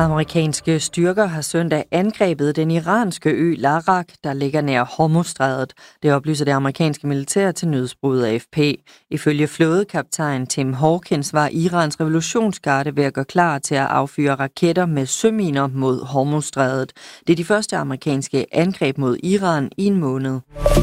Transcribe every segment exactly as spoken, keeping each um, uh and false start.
Amerikanske styrker har søndag angrebet den iranske ø Larak, der ligger nær Hormuzstrædet. Det oplyser det amerikanske militær til nyhedsbureauet A F P. Ifølge flådekaptajn Tim Hawkins var Irans revolutionsgarde ved at gøre klar til at affyre raketter med søminer mod Hormuzstrædet. Det er de første amerikanske angreb mod Iran i en måned.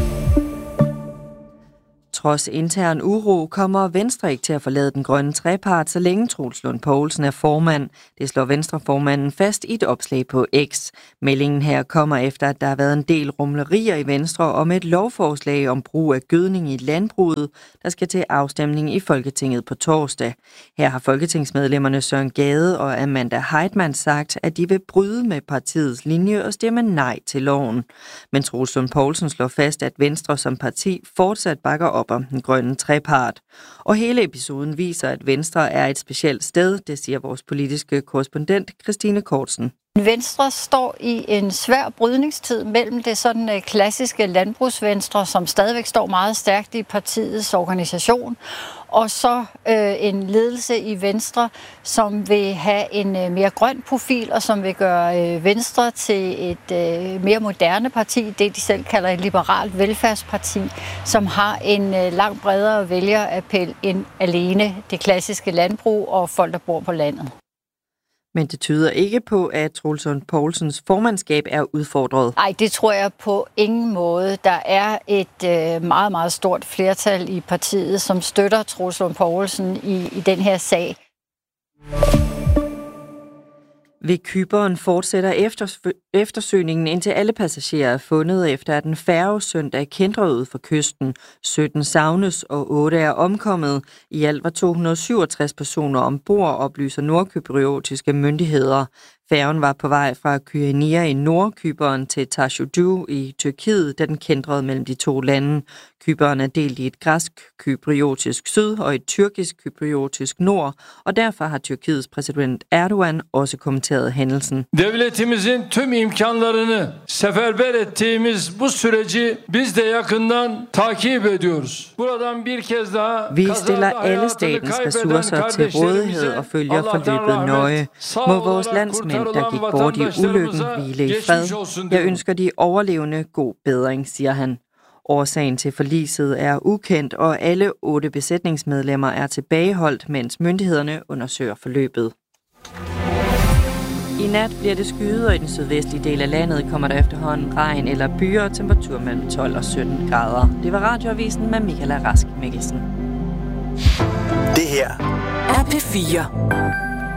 Trods intern uro kommer Venstre ikke til at forlade den grønne trepart, så længe Troels Lund Poulsen er formand. Det slår Venstreformanden fast i et opslag på X. Meldingen her kommer efter, at der har været en del rumlerier i Venstre om et lovforslag om brug af gødning i landbruget, der skal til afstemning i Folketinget på torsdag. Her har folketingsmedlemmerne Søren Gade og Amanda Heitmann sagt, at de vil bryde med partiets linje og stemme nej til loven. Men Troels Lund Poulsen slår fast, at Venstre som parti fortsat bakker op om den grønne trepart. Og hele episoden viser, at Venstre er et specielt sted, det siger vores politiske korrespondent Christine Kortsen. Venstre står i en svær brydningstid mellem det sådan klassiske landbrugsvenstre, som stadigvæk står meget stærkt i partiets organisation, og så øh, en ledelse i Venstre, som vil have en øh, mere grøn profil, og som vil gøre øh, Venstre til et øh, mere moderne parti, det de selv kalder et liberalt velfærdsparti, som har en øh, langt bredere vælgerappel end alene det klassiske landbrug og folk, der bor på landet. Men det tyder ikke på, at Troels Lund Poulsens formandskab er udfordret. Nej, det tror jeg på ingen måde. Der er et øh, meget, meget stort flertal i partiet, som støtter Troels Lund Poulsen i, i den her sag. Ved Cypern fortsætter eftersøgningen, indtil alle passagerer er fundet, efter at en færge søndag kæntrer ud for kysten. sytten savnes, og otte er omkommet. I alt var to hundrede og syvogtres personer ombord, oplyser nordkypriotiske myndigheder. Færgen var på vej fra Kyrenia i Nordcypern til Taşucu i Tyrkiet, da den kæntrede mellem de to lande. Cypern er delt i et græsk-kypriotisk syd og et tyrkisk-kypriotisk nord, og derfor har Tyrkiets præsident Erdogan også kommenteret hændelsen. Devletimizin tüm imkanlarını seferber ettiğimiz bu süreci biz de yakından takip ediyoruz. Buradan bir kez daha Vi stiller alle statens ressourcer til rådighed og følger forløbet nøje. Må vores landsmænd, der gik bort i ulykken, hvile i fred. Jeg ønsker de overlevende god bedring, siger han. Årsagen til forliset er ukendt, og alle otte besætningsmedlemmer er tilbageholdt, mens myndighederne undersøger forløbet. I nat bliver det skyet, og i den sydvestlige del af landet kommer der efterhånden regn eller byer og temperatur mellem tolv og sytten grader. Det var Radioavisen med Michaela Rask Mikkelsen. Det her er P fire.